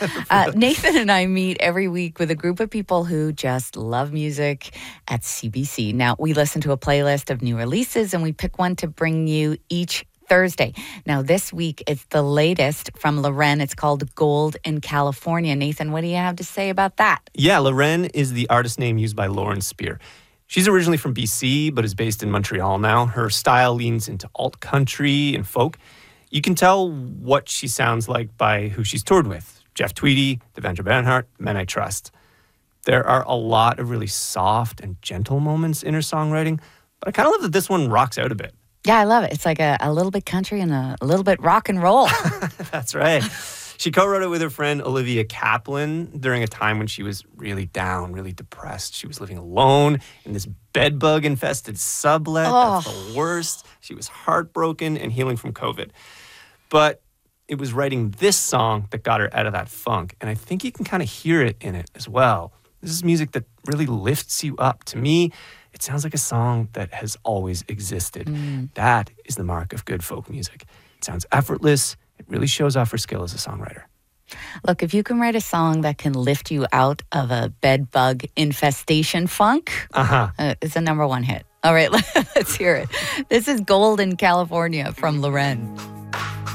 Nathan and I meet every week with a group of people who just love music at CBC. Now, we listen to a playlist of new releases and we pick one to bring you each Thursday. Now, this week, it's the latest from Loren. It's called Gold in California. Nathan, what do you have to say about that? Yeah, Loren is the artist name used by Lauren Spear. She's originally from BC, but is based in Montreal now. Her style leans into alt country and folk. You can tell what she sounds like by who she's toured with. Jeff Tweedy, Devendra Banhart, Men I Trust. There are a lot of really soft and gentle moments in her songwriting, but I kind of love that this one rocks out a bit. Yeah, I love it. It's like a little bit country and a little bit rock and roll. That's right. She co-wrote it with her friend Olivia Kaplan during a time when she was really down, really depressed. She was living alone in this bedbug-infested sublet. That's the worst. She was heartbroken and healing from COVID. But it was writing this song that got her out of that funk. And I think you can kind of hear it in it as well. This is music that really lifts you up. To me, it sounds like a song that has always existed. That is the mark of good folk music. It sounds effortless. It really shows off her skill as a songwriter. Look, if you can write a song that can lift you out of a bed bug infestation funk, it's a number one hit. All right, let's hear it. This is Gold in California from Loren.